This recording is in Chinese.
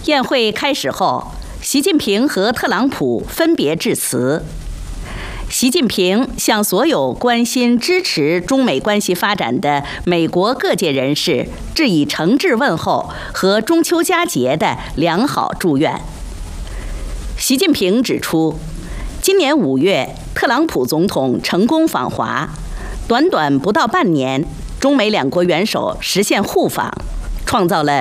宴会开始后，习近平和特朗普分别致辞。习近平向所有关心支持中美关系发展的美国各界人士致以诚挚问候和中秋佳节的良好祝愿。习近平指出，今年5月，特朗普总统成功访华，短短不到半年，中美两国元首实现互访，创造了